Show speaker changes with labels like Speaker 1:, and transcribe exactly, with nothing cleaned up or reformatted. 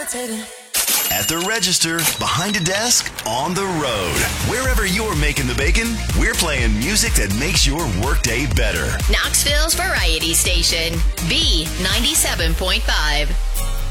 Speaker 1: levitating.
Speaker 2: At the register, behind a desk, on the road. Wherever you're making the bacon, we're playing music that makes your workday better.
Speaker 3: Knoxville's variety station, B ninety-seven point five.